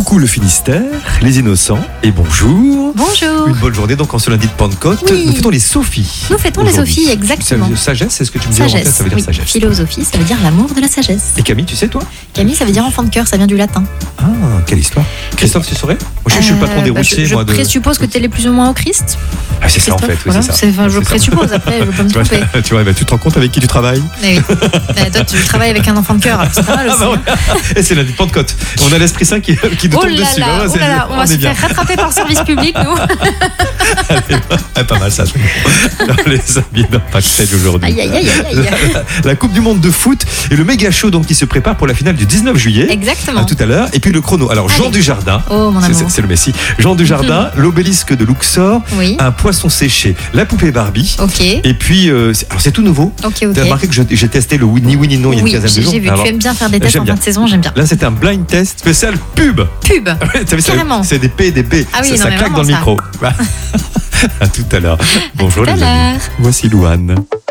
Coucou le Finistère, les innocents et bonjour. Bonjour. Une bonne journée donc en ce lundi de Pentecôte. Oui. Nous fêtons les Sophies. Nous fêtons les Sophies, exactement. Sagesse, c'est ce que tu me disais en tête, ça veut dire oui. sagesse. Philosophie, ça veut dire l'amour de la sagesse. Et Camille, tu sais toi? Camille, ça veut dire enfant de cœur, ça vient du latin. Ah, quelle histoire. Christophe, tu saurais? Moi, je suis le patron des routiers. Je présuppose que tu es plus ou moins au Christ. Ah, c'est ça en fait, oui, voilà. c'est ça. Je présuppose, après, je peux me tromper. Tu vois, tu te rends compte avec qui tu travailles? Oui. Toi, tu travailles avec un enfant de cœur, alors c'est pas mal aussi. Et c'est lundi de Pentecôte. On a l'Esprit Saint qui nous tombe dessus. On va se faire rattraper par le service public, nous. Allez, pas mal ça. Alors, les amis d'Impact aujourd'hui. Aïe. La Coupe du Monde de foot et le méga show donc, qui se prépare pour la finale du 19 juillet. Exactement. À tout à l'heure. Et puis le chrono. Alors, Jean Dujardin. Oh, mon amour. C'est le Messi. Jean Dujardin, l'obélisque de Luxor, oui. Un poisson séché, la poupée Barbie. Ok. Et puis, c'est tout nouveau. Ok. Tu as remarqué que j'ai testé le ni oui ni non il y a une quinzaine de jours. J'ai vu. Tu aimes bien faire des tests en fin de saison, j'aime bien. Là, c'était un blind test spécial pub. Carrément. C'est des P et des B. Ah oui, ça claque dans le micro. À tout à l'heure. Bonjour les amis. Voici Louane.